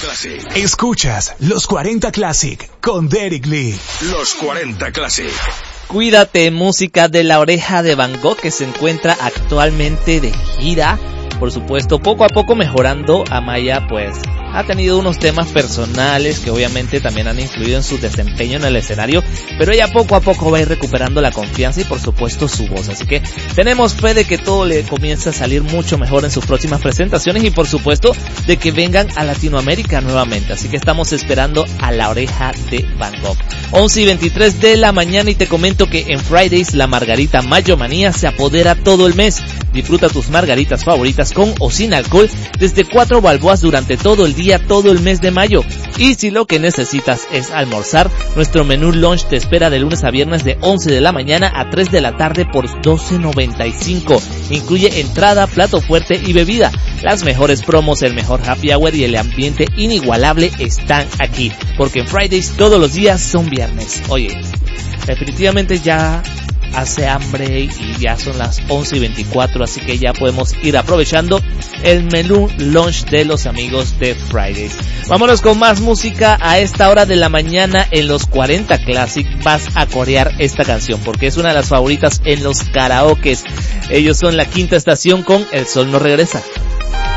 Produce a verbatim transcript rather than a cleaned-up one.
Classic. Escuchas Los cuarenta Classic con Derek Lee. Los cuarenta Classic. Cuídate, música de La Oreja de Van Gogh, que se encuentra actualmente de gira. Por supuesto, poco a poco mejorando. Amaya, pues, ha tenido unos temas personales que obviamente también han influido en su desempeño en el escenario, pero ella poco a poco va a ir recuperando la confianza y por supuesto su voz, así que tenemos fe de que todo le comience a salir mucho mejor en sus próximas presentaciones y por supuesto de que vengan a Latinoamérica nuevamente, así que estamos esperando a La Oreja de Van Gogh. once y veintitrés de la mañana y te comento que en Fridays la margarita Mayo Manía se apodera todo el mes. Disfruta tus margaritas favoritas con o sin alcohol desde cuatro balboas durante todo el día, todo el mes de mayo. Y si lo que necesitas es almorzar, nuestro menú lunch te espera de lunes a viernes de once de la mañana a tres de la tarde por doce noventa y cinco. Incluye entrada, plato fuerte y bebida. Las mejores promos, el mejor happy hour y el ambiente inigualable están aquí, porque en Fridays todos los días son viernes. Oye, definitivamente ya hace hambre y ya son las once y veinticuatro, así que ya podemos ir aprovechando el menú lunch de los amigos de Fridays. Vámonos con más música a esta hora de la mañana en los cuarenta Classic. Vas a corear esta canción porque es una de las favoritas en los karaokes. Ellos son La Quinta Estación con El Sol No Regresa.